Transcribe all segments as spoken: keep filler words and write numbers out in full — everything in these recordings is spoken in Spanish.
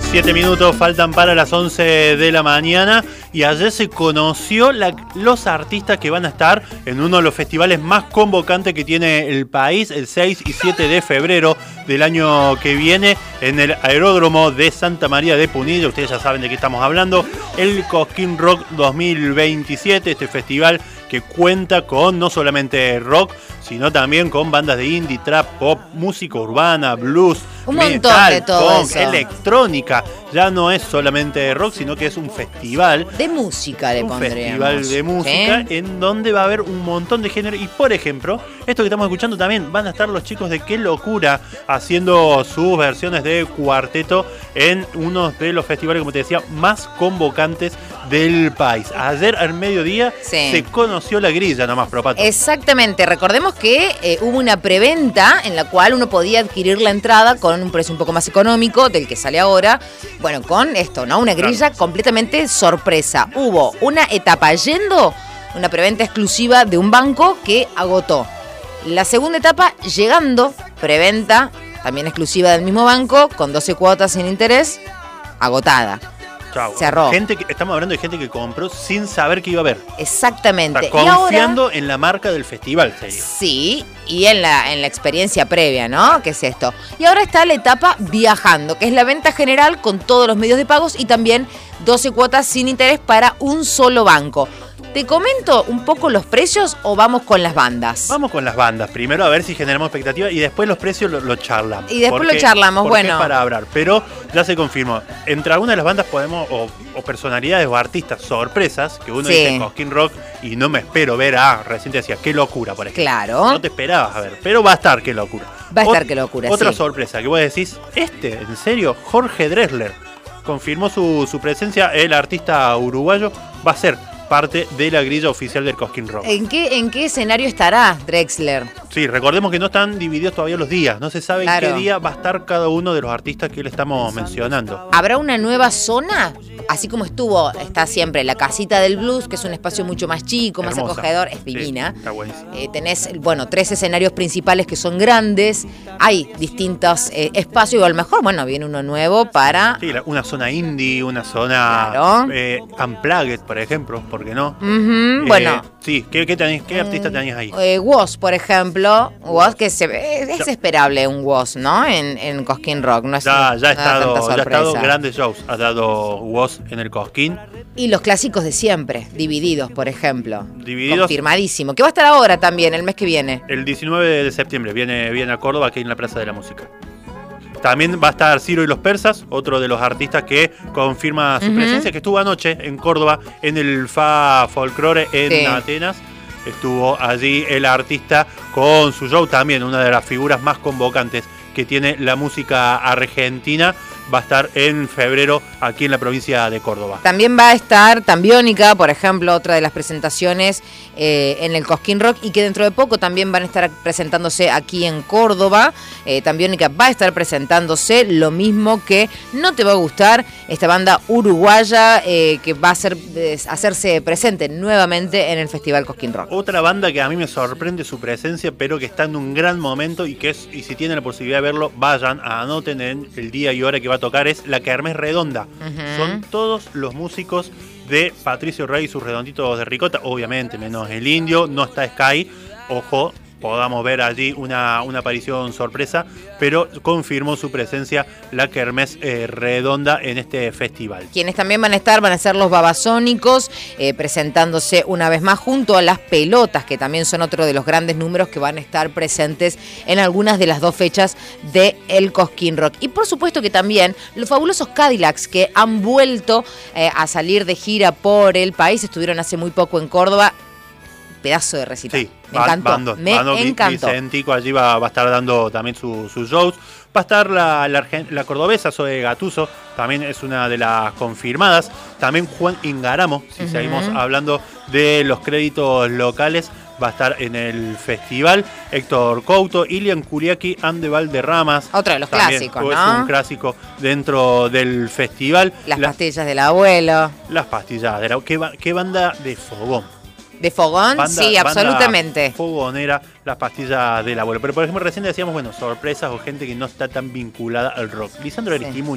Siete minutos faltan para las once de la mañana y ayer se conoció la, los artistas que van a estar en uno de los festivales más convocantes que tiene el país el seis y siete de febrero del año que viene en el Aeródromo de Santa María de Punilla. Ustedes ya saben de qué estamos hablando, el Cosquín Rock dos mil veintisiete, este festival que cuenta con no solamente rock, sino también con bandas de indie, trap, pop, música urbana, blues, un metal, montón de todo punk, eso. electrónica. Ya no es solamente rock, sino que es un festival. De música le un pondríamos. festival de música, ¿sí? En donde va a haber un montón de género. Y por ejemplo, esto que estamos escuchando también, van a estar los chicos de Qué Locura haciendo sus versiones de cuarteto en uno de los festivales, como te decía, más convocantes del país. Ayer al mediodía sí. se conoció la grilla nomás, Propato. Exactamente, recordemos que eh, hubo una preventa en la cual uno podía adquirir la entrada con un precio un poco más económico del que sale ahora. Bueno, con esto, ¿no? Una grilla claro. completamente sorpresa. Hubo una etapa yendo, una preventa exclusiva de un banco que agotó. La segunda etapa llegando, preventa también exclusiva del mismo banco, con doce cuotas sin interés, agotada. Chau. Cerró. Gente que, estamos hablando de gente que compró sin saber qué iba a haber. Exactamente. O sea, confiando y ahora, en la marca del festival, sería. Sí, y en la, en la experiencia previa, ¿no? ¿Qué es esto? Y ahora está la etapa viajando, que es la venta general con todos los medios de pagos y también doce cuotas sin interés para un solo banco. ¿Te comento un poco los precios o vamos con las bandas? Vamos con las bandas. Primero a ver si generamos expectativa y después los precios lo, lo charlamos. Y después porque, lo charlamos, bueno. Es para hablar, pero ya se confirmó. Entre algunas de las bandas podemos, o, o personalidades o artistas sorpresas, que uno sí. dice Cosquín Rock y no me espero ver a, recién te decía, Qué Locura, por ejemplo. Claro. No te esperabas a ver, pero va a estar Qué Locura. Va a estar Qué Locura, Otra sí. sorpresa que vos decís, este, ¿en serio? Jorge Drexler confirmó su, su presencia, el artista uruguayo va a ser parte de la grilla oficial del Cosquín Rock. ¿En qué, ¿En qué escenario estará Drexler? Sí, recordemos que no están divididos todavía los días. No se sabe claro. en qué día va a estar cada uno de los artistas que le estamos mencionando. ¿Habrá una nueva zona? Así como estuvo, está siempre la Casita del Blues, que es un espacio mucho más chico, Hermosa. más acogedor, es divina. Sí, está buenísimo. Eh, tenés, bueno, tres escenarios principales que son grandes. Hay distintos eh, espacios, y a lo mejor, bueno, viene uno nuevo para... Sí, una zona indie, una zona claro. eh, unplugged, por ejemplo, ¿por qué no? Uh-huh, eh, bueno. Sí, ¿qué, qué, tenés, qué artista tenías ahí? Eh, Woz, por ejemplo. Woz, que se ve, es, es esperable un Woz, ¿no? En, en Cosquín Rock. No es ya, ya, ha estado, tanta ya ha estado grandes shows. Ha dado Woz en el Cosquín. Y los clásicos de siempre, Divididos, por ejemplo. Divididos. Confirmadísimo. Que va a estar ahora también, el mes que viene. El diecinueve de septiembre viene, viene a Córdoba, aquí en la Plaza de la Música. También va a estar Ciro y los Persas, otro de los artistas que confirma su uh-huh. presencia, que estuvo anoche en Córdoba en el Fa Folklore en sí. Atenas. Estuvo allí el artista con su show también, una de las figuras más convocantes que tiene la música argentina. Va a estar en febrero aquí en la provincia de Córdoba. También va a estar Tambiónica, por ejemplo, otra de las presentaciones eh, en el Cosquín Rock, y que dentro de poco también van a estar presentándose aquí en Córdoba. Eh, Tambiónica va a estar presentándose, lo mismo que No Te Va a Gustar, esta banda uruguaya eh, que va a ser, eh, hacerse presente nuevamente en el Festival Cosquín Rock. Otra banda que a mí me sorprende su presencia, pero que está en un gran momento y que es, y si tienen la posibilidad de verlo, vayan, anoten en el día y hora que va a tocar, es la Kermés Redonda. Uh-huh. Son todos los músicos de Patricio Rey y sus redonditos de ricota, obviamente, menos el Indio, no está Sky, ojo, podamos ver allí una, una aparición sorpresa, pero confirmó su presencia la Kermés eh, Redonda en este festival. Quienes también van a estar van a ser los Babasónicos, eh, presentándose una vez más junto a las Pelotas, que también son otro de los grandes números que van a estar presentes en algunas de las dos fechas de el Cosquín Rock. Y por supuesto que también los fabulosos Cadillacs, que han vuelto eh, a salir de gira por el país, estuvieron hace muy poco en Córdoba. Pedazo de recital. Sí, me encantó. Bando, me bando, encantó. Vicentico allí va, va a estar dando también sus su shows. Va a estar la, la, la cordobesa Zoe Gattuso, también es una de las confirmadas. También Juan Ingaramo, si uh-huh. seguimos hablando de los créditos locales, va a estar en el festival. Héctor Couto, Ilian Curiaki, Ande Valderramas. Otro de los también, clásicos, ¿no? Es un clásico dentro del festival. Las la, pastillas del abuelo. Las pastillas del abuelo. ¿Qué, qué banda de fogón? ¿De fogón? Banda, sí, banda absolutamente. Fogonera, las pastillas del abuelo. Pero por ejemplo, recién decíamos, bueno, sorpresas o gente que no está tan vinculada al rock. Lisandro Sí. Aristimuño,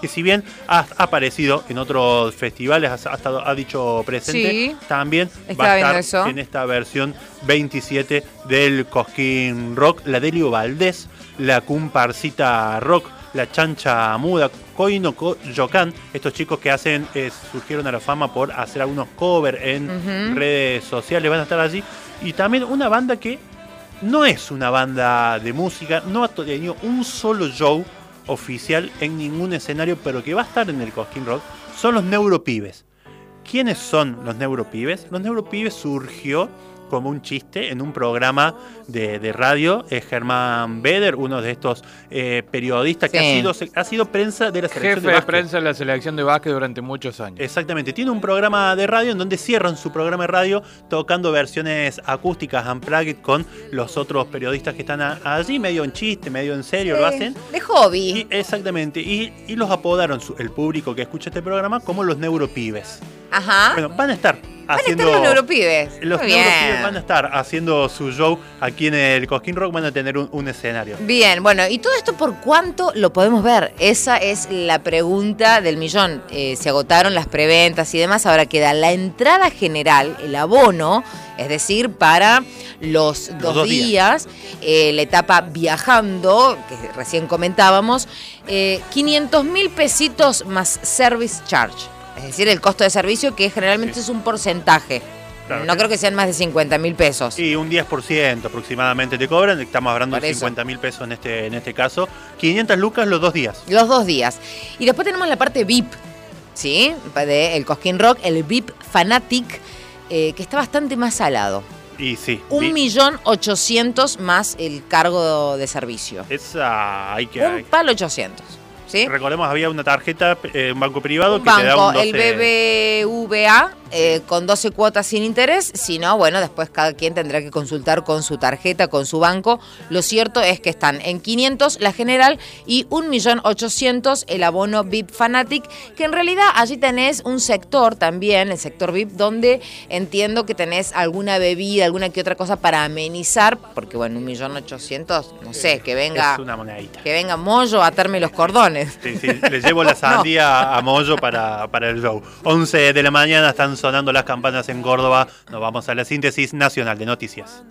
que si bien ha aparecido en otros festivales, ha, ha, estado, ha dicho presente, sí, también va a estar eso. en esta versión veintisiete del Cosquín Rock, la Delio Valdés, la Comparsita Rock, la Chancha Muda, Koino Yokan, estos chicos que hacen eh, surgieron a la fama por hacer algunos covers en uh-huh. redes sociales, van a estar allí. Y también una banda que no es una banda de música, no ha tenido un solo show oficial en ningún escenario, pero que va a estar en el Cosquín Rock, son los Neuropibes. ¿Quiénes son los Neuropibes? Los Neuropibes surgió como un chiste en un programa de, de radio. Es Germán Beder, uno de estos eh, periodistas sí. que ha sido, ha sido prensa de la selección Jefe de básquet. de prensa de la selección de básquet durante muchos años. Exactamente. Tiene un programa de radio en donde cierran su programa de radio tocando versiones acústicas unplugged con los otros periodistas que están a, allí, medio en chiste, medio en serio, sí, lo hacen. De hobby. Y, exactamente. Y, y los apodaron, su, el público que escucha este programa, como los Neuropibes. Ajá. Bueno, van a estar Van haciendo, a estar los Neuropibes. Los Muy Neuropibes bien. van a estar haciendo su show aquí en el Cosquín Rock, van a tener un, un escenario. Bien, bueno, ¿y todo esto por cuánto lo podemos ver? Esa es la pregunta del millón. Eh, se agotaron las preventas y demás, ahora queda la entrada general, el abono, es decir, para los, los dos, dos días, días eh, la etapa viajando, que recién comentábamos, eh, quinientos mil pesitos más service charge. Es decir, el costo de servicio, que generalmente sí. es un porcentaje. Claro, no creo que sean más de cincuenta mil pesos. Sí, un diez por ciento aproximadamente te cobran. Estamos hablando de cincuenta mil pesos en este, en este caso. quinientas lucas los dos días. Los dos días. Y después tenemos la parte V I P, ¿sí? Del Cosquín Rock, el V I P Fanatic, eh, que está bastante más salado. Y sí. Un millón ochocientos más el cargo de servicio. Esa hay que... Un hay... palo ochocientos. ¿Sí? Recordemos, había una tarjeta, eh, un banco privado un que banco, te da un doce... el B B V A, eh, con doce cuotas sin interés. Si no, bueno, después cada quien tendrá que consultar con su tarjeta, con su banco. Lo cierto es que están en quinientos la general y un millón ochocientos el abono V I P Fanatic, que en realidad allí tenés un sector también, el sector V I P, donde entiendo que tenés alguna bebida, alguna que otra cosa para amenizar, porque bueno, un millón ochocientos, no sé, que venga... Es una monedita. Que venga Moyo a atarme los cordones. Sí, sí, le llevo la sandía no. a Moyo para, para el show. once de la mañana, están sonando las campanas en Córdoba. Nos vamos a la síntesis nacional de noticias.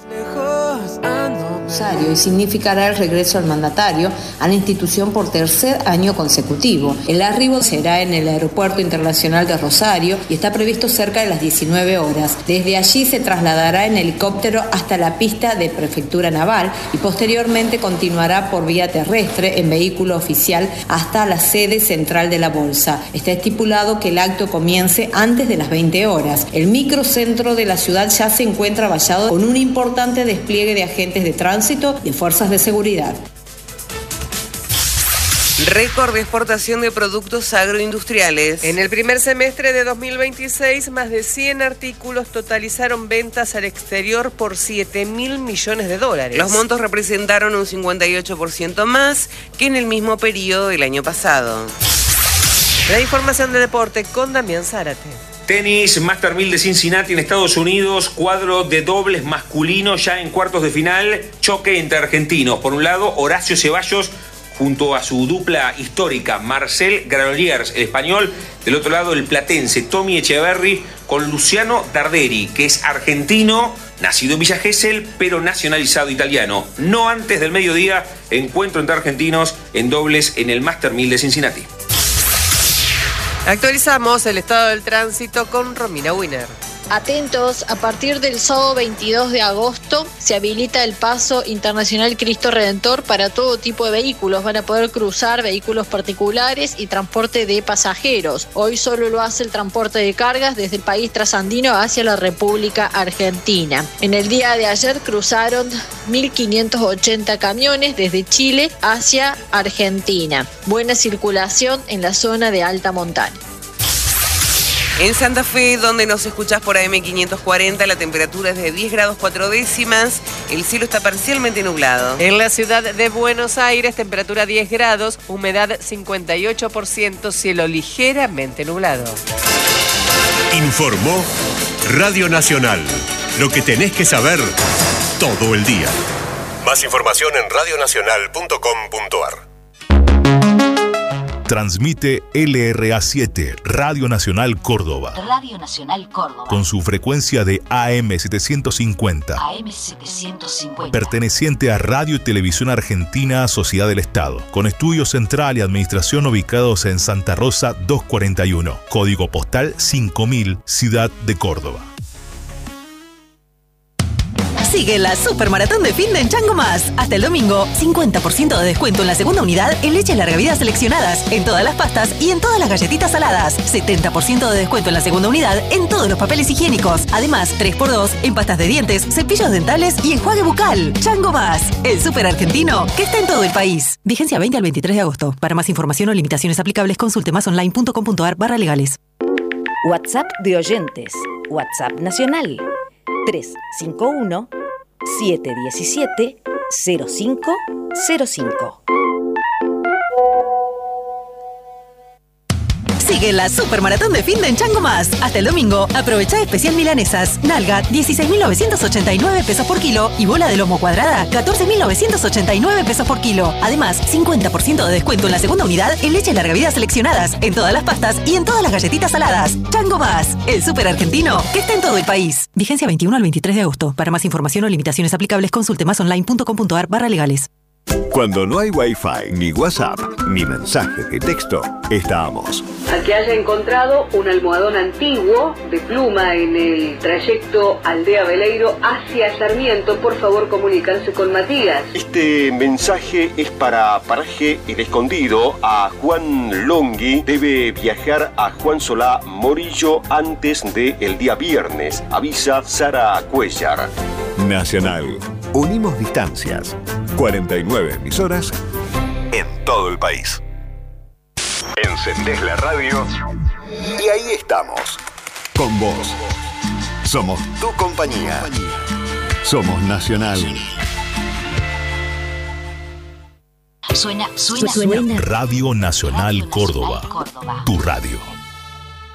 Y significará el regreso al mandatario a la institución por tercer año consecutivo. El arribo será en el Aeropuerto Internacional de Rosario y está previsto cerca de las diecinueve horas. Desde allí se trasladará en helicóptero hasta la pista de Prefectura Naval y posteriormente continuará por vía terrestre en vehículo oficial hasta la sede central de la Bolsa. Está estipulado que el acto comience antes de las veinte horas. El microcentro de la ciudad ya se encuentra vallado con un importante despliegue de agentes de tránsito y de fuerzas de seguridad. Récord de exportación de productos agroindustriales. En el primer semestre de dos mil veintiséis, más de cien artículos totalizaron ventas al exterior por siete mil millones de dólares. Los montos representaron un cincuenta y ocho por ciento más que en el mismo periodo del año pasado. La información de deporte con Damián Zárate. Tenis, Master mil de Cincinnati en Estados Unidos, cuadro de dobles masculino ya en cuartos de final, choque entre argentinos. Por un lado, Horacio Ceballos junto a su dupla histórica, Marcel Granollers, el español. Del otro lado, el platense Tommy Echeverry con Luciano Darderi, que es argentino, nacido en Villa Gesell, pero nacionalizado italiano. No antes del mediodía, encuentro entre argentinos en dobles en el Master mil de Cincinnati. Actualizamos el estado del tránsito con Romina Winer. Atentos, a partir del sábado veintidós de agosto se habilita el paso internacional Cristo Redentor para todo tipo de vehículos. Van a poder cruzar vehículos particulares y transporte de pasajeros. Hoy solo lo hace el transporte de cargas desde el país trasandino hacia la República Argentina. En el día de ayer cruzaron mil quinientos ochenta camiones desde Chile hacia Argentina. Buena circulación en la zona de alta montaña. En Santa Fe, donde nos escuchás por A M quinientos cuarenta, la temperatura es de diez grados cuatro décimas, el cielo está parcialmente nublado. En la ciudad de Buenos Aires, temperatura diez grados, humedad cincuenta y ocho por ciento, cielo ligeramente nublado. Informó Radio Nacional, lo que tenés que saber todo el día. Más información en radio nacional punto com punto a r. Transmite L R A siete, Radio Nacional Córdoba. Radio Nacional Córdoba. Con su frecuencia de A M setecientos cincuenta. A M setecientos cincuenta. Perteneciente a Radio y Televisión Argentina, Sociedad del Estado. Con estudio central y administración ubicados en Santa Rosa doscientos cuarenta y uno. Código postal cinco mil, Ciudad de Córdoba. Sigue la Supermaratón de Fin de en Chango Más. Hasta el domingo, cincuenta por ciento de descuento en la segunda unidad en leches larga vida seleccionadas, en todas las pastas y en todas las galletitas saladas. setenta por ciento de descuento en la segunda unidad en todos los papeles higiénicos. Además, tres por dos en pastas de dientes, cepillos dentales y enjuague bucal. Chango Más, el súper argentino que está en todo el país. Vigencia veinte al veintitrés de agosto. Para más información o limitaciones aplicables, consulte másonline punto com punto ar barra legales. WhatsApp de oyentes. WhatsApp nacional. tres cinco uno, siete uno siete, cero cinco cero cinco. Sigue la Supermaratón de Fin de en Chango Más. Hasta el domingo, aprovecha especial milanesas. Nalga, dieciséis mil novecientos ochenta y nueve pesos por kilo. Y bola de lomo cuadrada, catorce mil novecientos ochenta y nueve pesos por kilo. Además, cincuenta por ciento de descuento en la segunda unidad en leches larga vida seleccionadas, en todas las pastas y en todas las galletitas saladas. Chango Más, el súper argentino que está en todo el país. Vigencia veintiuno al veintitrés de agosto. Para más información o limitaciones aplicables, consulte másonline punto com punto ar barra legales. Cuando no hay Wi-Fi, ni WhatsApp, ni mensajes de texto, estamos. Al que haya encontrado un almohadón antiguo de pluma en el trayecto Aldea Veleiro hacia Sarmiento, por favor comunícanse con Matías. Este mensaje es para Paraje El Escondido. A Juan Longhi debe viajar a Juan Solá Morillo antes del día viernes. Avisa Sara Cuellar. Nacional. Unimos distancias. cuarenta y nueve emisoras en todo el país. Encendés la radio y ahí estamos. Con vos. Somos tu compañía. Somos Nacional. Suena, suena, suena. Radio Nacional Córdoba. Tu radio.